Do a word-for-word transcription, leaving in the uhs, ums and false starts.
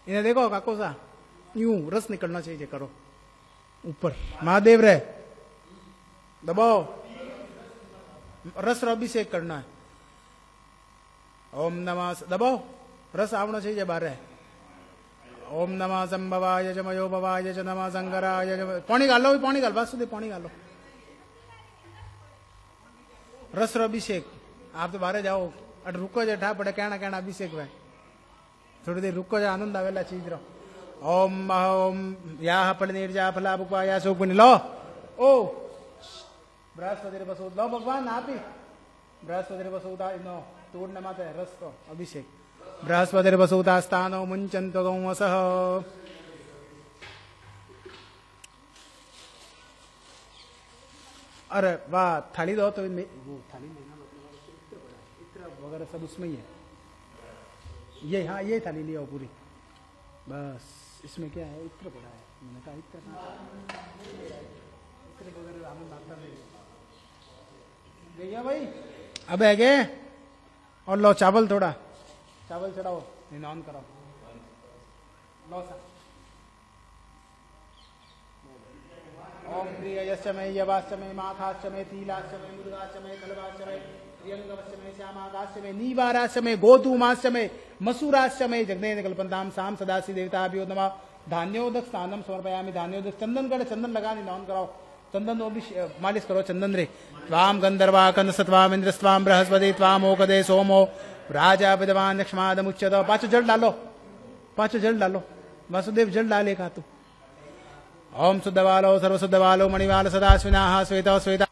इन्हें देखो काको सा यूं रस निकलना चाहिए, करो ऊपर महादेव रे दबाओ, रस रो अभिषेक करना है। ओम नमः दबाओ, रस आवना चाहिए बारे। ओम नमः संभवाय जमयो भवाय च नमः शंकराय जम, पानी गालो भी, पानी गाल वासुदेव, पानी गालो, रस रो अभिषेक। आप तो बाहर जाओ, अट रुको जो ठा पड़े कहना कहना अभिषेक भाई, थोड़ी देर रुको जो आनंद आवेला चीज रो। ओम ओम या फल निर्जा फला बुपाया सो पुण्य लो। ओ बृहस्पति बसो लो भगवान आप ही, बृहस्पति बसोता नो तोड़ने माते रस तो अभिषेक। बृहस्पति बसोता स्थानो मुंचन तो गौसह। अरे वाह, थाली दो तो वो थाली लेना, इत्र वगैरह सब उसमें ही है। ये हाँ ये थाली लिया पूरी, बस इसमें क्या है, इत्र पड़ा है। मैंने कहा इत्र इत्र वगैरह आनंद आता नहीं गया भाई। अब है गे, और लो चावल, थोड़ा चावल चढ़ाओ, निनान कराओ, लो सा। ओम प्रियश्चमे यवाश्चमे माखाश्चमे तीलाश्चमे मुद्गाश्चमे कलवाश्चमे प्रियंगवश्चमे श्यामागाश्चमे नीवाराश्चमे गोधूमाश्चमे मसूराश्चमे जगदेन कल्पन्ताम साम सदासी देवताभ्यो नमः। धान्योदक स्नानम समर्पयामि। धान्योदक चंदन कर, चंदन लगा निनान कराओ, चंदन भी मालिश करो चंदन रे। त्वाम गंधर्वा कंदसत्वाम इंद्रस्वाम बृहस्पति त्वाम ओकदे सोमो राजा विद्वान लक्ष्मादमुच्यत। पांचो जल डालो, पांचो जल डालो, वासुदेव जल डाले का तू। ओम शुद्धवालो सर्वशुद्धवालो मणिवाल सदाश्विना श्वेता श्वेता